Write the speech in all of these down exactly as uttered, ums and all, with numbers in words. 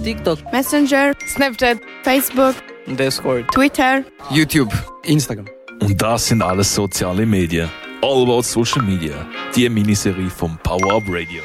TikTok, Messenger, Snapchat, Facebook, Discord, Twitter, YouTube, Instagram. Und das sind alles soziale Medien. All about Social Media. Die Miniserie vom Power Up Radio.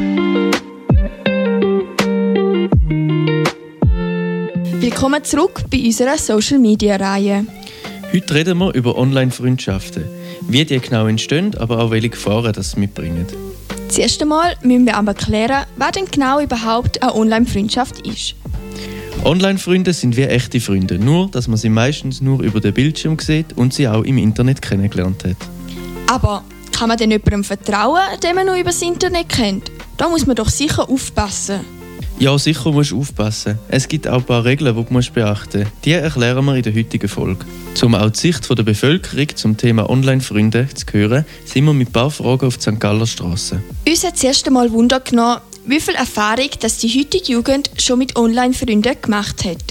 Willkommen zurück bei unserer Social Media Reihe. Heute reden wir über Online-Freundschaften. Wie die genau entstehen, aber auch welche Gefahren das mitbringen. Zuerst einmal müssen wir aber klären, was denn genau überhaupt eine Online-Freundschaft ist. Online-Freunde sind wie echte Freunde, nur dass man sie meistens nur über den Bildschirm sieht und sie auch im Internet kennengelernt hat. Aber kann man denn jemandem vertrauen, den man nur über das Internet kennt? Da muss man doch sicher aufpassen. Ja, sicher musst du aufpassen. Es gibt auch ein paar Regeln, die du beachten musst. Die erklären wir in der heutigen Folge. Um auch die Sicht der Bevölkerung zum Thema Online-Freunde zu hören, sind wir mit ein paar Fragen auf die Sankt Galler Straße. Uns hat zuerst einmal Wunder genommen, wie viel Erfahrung dass die heutige Jugend schon mit Online-Freunden gemacht hat.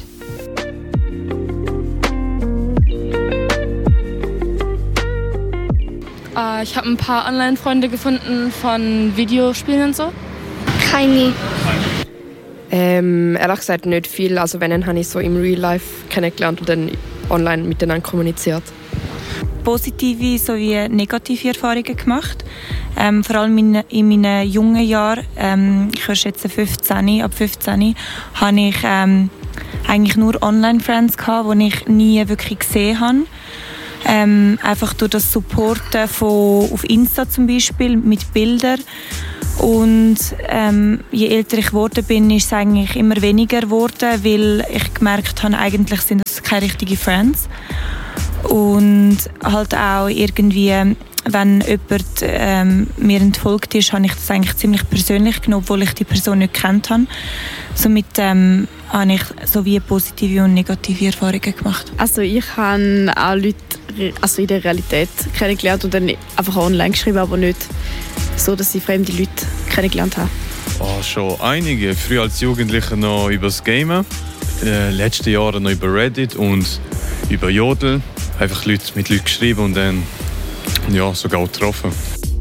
Uh, ich habe ein paar Online-Freunde gefunden von Videospielen und so. keine. Ähm, ehrlich gesagt nicht viel. Also wenn, dann habe ich so im Real Life kennengelernt und dann online miteinander kommuniziert. Positive sowie negative Erfahrungen gemacht. Ähm, vor allem in, in meinen jungen Jahren, ähm, ich war jetzt fünfzehn, ab fünfzehn, hatte ich ähm, eigentlich nur Online-Friends, die ich nie wirklich gesehen habe. Ähm, einfach durch das Supporten von, auf Insta zum Beispiel mit Bildern. Und ähm, je älter ich geworden bin, ist es eigentlich immer weniger geworden, weil ich gemerkt habe, eigentlich sind das keine richtigen Friends. Und halt auch irgendwie, wenn jemand ähm, mir entfolgt ist, habe ich das eigentlich ziemlich persönlich genommen, obwohl ich die Person nicht gekannt habe. Somit ähm, habe ich sowie positive und negative Erfahrungen gemacht. Also ich habe auch Leute also in der Realität kennengelernt und dann einfach online geschrieben, aber nicht so, dass ich fremde Leute kennengelernt habe. Oh, schon einige. Früher als Jugendlicher noch über das Gamen, in den letzten Jahren noch über Reddit und über Jodel. Einfach Leute, mit Leuten geschrieben und dann ja, sogar auch getroffen.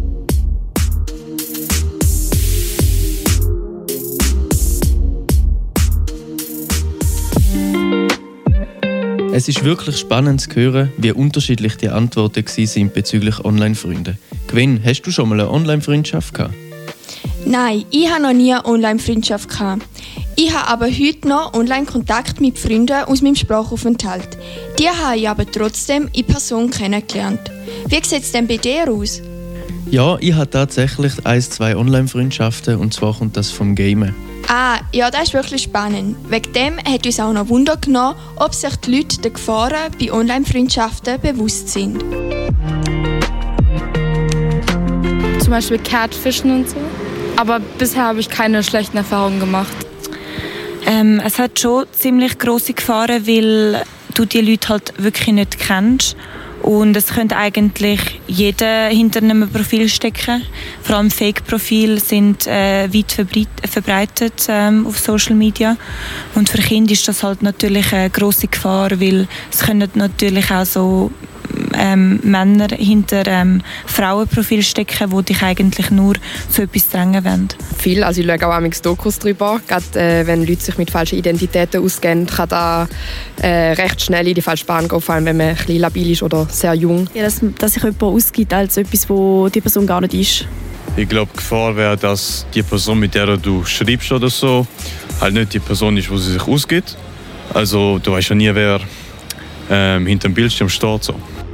Es ist wirklich spannend zu hören, wie unterschiedlich die Antworten waren bezüglich Online-Freunde. Gwen, hast du schon mal eine Online-Freundschaft gehabt? Nein, ich habe noch nie eine Online-Freundschaft gehabt. Ich habe aber heute noch Online-Kontakt mit Freunden aus meinem Sprachaufenthalt. Die habe ich aber trotzdem in Person kennengelernt. Wie sieht es denn bei dir aus? Ja, ich habe tatsächlich ein, zwei Online-Freundschaften und zwar kommt das vom Gamen. Ah, ja, das ist wirklich spannend. Wegen dem hat uns auch noch Wunder genommen, ob sich die Leute der Gefahren bei Online-Freundschaften bewusst sind. Zum Beispiel Catfischen und so. Aber bisher habe ich keine schlechten Erfahrungen gemacht. Ähm, es hat schon ziemlich grosse Gefahren, weil du die Leute halt wirklich nicht kennst. Und es könnte eigentlich jeder hinter einem Profil stecken. Vor allem Fake-Profile sind äh, weit verbreitet ähm, auf Social Media. Und für Kinder ist das halt natürlich eine grosse Gefahr, weil es können natürlich auch so ähm, Männer hinter ähm, Frauenprofil stecken, die dich eigentlich nur so etwas drängen wollen. Viel, also ich schaue auch manchmal Dokus drüber. Gerade äh, wenn Leute sich mit falschen Identitäten ausgeben, kann da äh, recht schnell in die falsche Bahn gehen, vor allem wenn man ein bisschen labil ist oder sehr jung. Ja, dass, dass sich jemand ausgibt als etwas, wo die Person gar nicht ist. Ich glaube, die Gefahr wäre, dass die Person, mit der du schreibst oder so, halt nicht die Person ist, die sie sich ausgibt. Also du weißt ja nie, wer ähm, hinter dem Bildschirm steht. So.